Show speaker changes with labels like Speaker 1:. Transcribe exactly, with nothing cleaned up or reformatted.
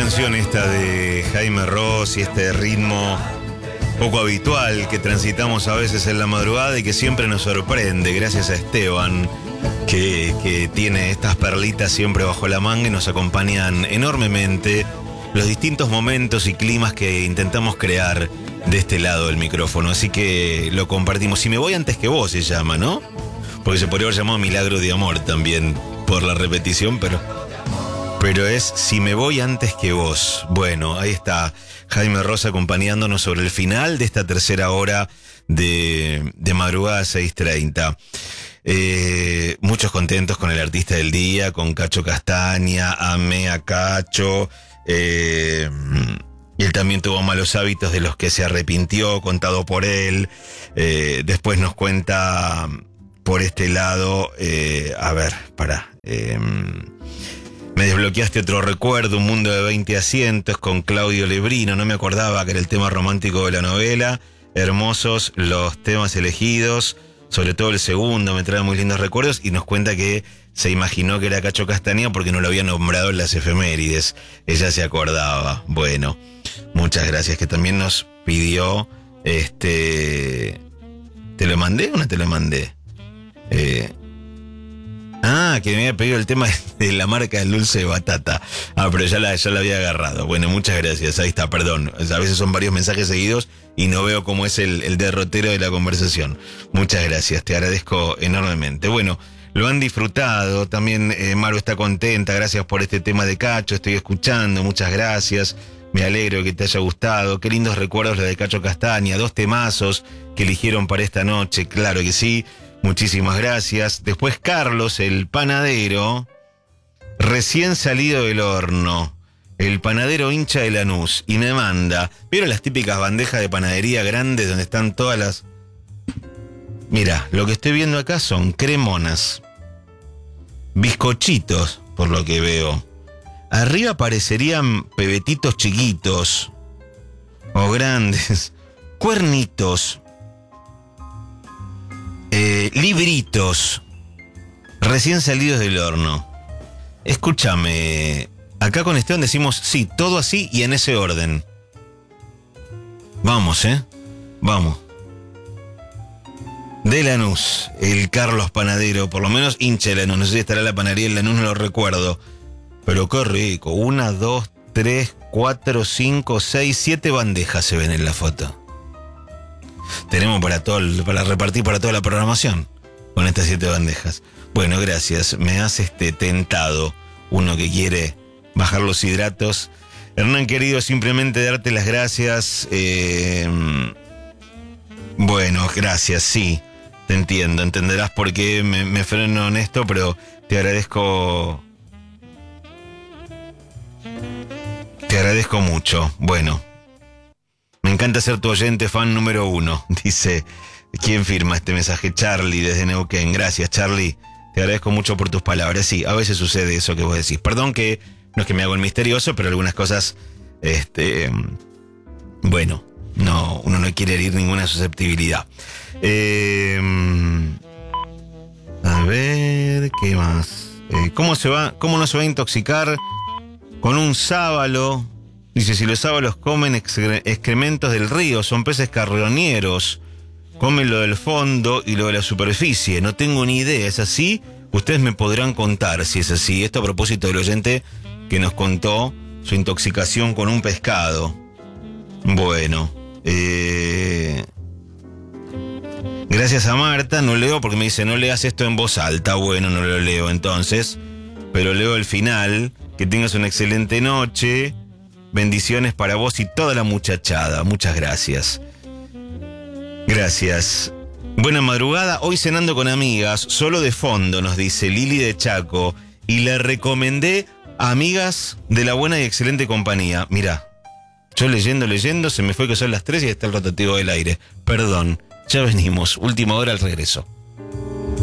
Speaker 1: canción esta de Jaime Ross y este ritmo poco habitual que transitamos a veces en la madrugada y que siempre nos sorprende, gracias a Esteban, que, que tiene estas perlitas siempre bajo la manga y nos acompañan enormemente los distintos momentos y climas que intentamos crear de este lado del micrófono. Así que lo compartimos. Si me voy antes que vos se llama, ¿no? Porque se podría haber llamado Milagro de Amor también por la repetición, pero... Pero es Si me voy antes que vos. Bueno, ahí está Jaime Ross acompañándonos sobre el final de esta tercera hora de, de madrugada seis treinta. Eh, muchos contentos con el artista del día, con Cacho Castaña, amé a Cacho. Eh, y él también tuvo malos hábitos de los que se arrepintió, contado por él. Eh, después nos cuenta por este lado, eh, a ver, pará. Eh, Me desbloqueaste otro recuerdo, Un mundo de veinte asientos con Claudio Lebrino. No me acordaba que era el tema romántico de la novela. Hermosos los temas elegidos, sobre todo el segundo, me trae muy lindos recuerdos. Y nos cuenta que se imaginó que era Cacho Castaña porque no lo había nombrado en las efemérides. Ella se acordaba. Bueno, muchas gracias. Que también nos pidió, este... ¿Te lo mandé o no te lo mandé? Eh... Ah, que me había pedido el tema de la marca del dulce de batata. Ah, pero ya la, ya la había agarrado. Bueno, muchas gracias. Ahí está, perdón. A veces son varios mensajes seguidos y no veo cómo es el, el derrotero de la conversación. Muchas gracias, te agradezco enormemente. Bueno, lo han disfrutado. También eh, Maru está contenta. Gracias por este tema de Cacho. Estoy escuchando. Muchas gracias. Me alegro que te haya gustado. Qué lindos recuerdos los de Cacho Castaña. Dos temazos que eligieron para esta noche. Claro que sí. Muchísimas gracias. Después Carlos, el panadero, recién salido del horno, el panadero hincha de Lanús, y me manda, ¿vieron las típicas bandejas de panadería grandes donde están todas las... Mira, lo que estoy viendo acá son cremonas, bizcochitos, por lo que veo. Arriba parecerían pebetitos chiquitos o grandes, cuernitos. Eh, libritos recién salidos del horno. Escúchame, acá con Esteban decimos sí, todo así y en ese orden. Vamos, eh, vamos. De Lanús, el Carlos Panadero, por lo menos hincha de Lanús. No sé si estará la panadería en Lanús, no lo recuerdo. Pero qué rico. Una, dos, tres, cuatro, cinco, seis, siete bandejas se ven en la foto. Tenemos para todo el, para repartir para toda la programación con estas siete bandejas. Bueno, gracias. Me has este, tentado, uno que quiere bajar los hidratos. Hernán, querido, simplemente darte las gracias. Eh, bueno, gracias, sí. Te entiendo. Entenderás por qué me, me freno en esto, pero te agradezco. Te agradezco mucho. Bueno. Me encanta ser tu oyente fan número uno, dice, ¿quién firma este mensaje? Charlie, desde Neuquén. Gracias, Charlie, te agradezco mucho por tus palabras. Sí, a veces sucede eso que vos decís. Perdón que no es que me hago el misterioso, pero algunas cosas, este, bueno, no, uno no quiere herir ninguna susceptibilidad. Eh, a ver, ¿qué más? Eh, ¿Cómo se va, cómo no se va a intoxicar con un sábalo? Dice, si los sábalos comen excre- excrementos del río, son peces carroñeros, comen lo del fondo y lo de la superficie. No tengo ni idea, ¿es así? Ustedes me podrán contar si es así. Esto a propósito del oyente que nos contó su intoxicación con un pescado. Bueno, eh... gracias a Marta, no leo porque me dice, no leas esto en voz alta. Bueno, no lo leo entonces, pero leo el final. Que tengas una excelente noche. Bendiciones para vos y toda la muchachada. Muchas gracias. Gracias. Buena madrugada. Hoy cenando con amigas, solo de fondo, nos dice Lili de Chaco. Y le recomendé a amigas de la buena y excelente compañía. Mirá, yo leyendo, leyendo, se me fue que son las tres y está el rotativo del aire. Perdón, ya venimos. Última hora al regreso.